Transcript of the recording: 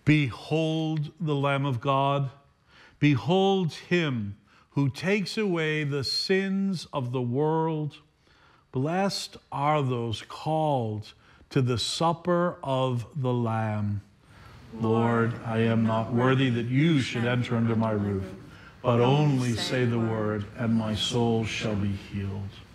Behold the Lamb of God. Behold him who takes away the sins of the world. Blessed are those called to the supper of the Lamb. Lord, I am not worthy that you should enter under my roof, but only say the word, and my soul shall be healed.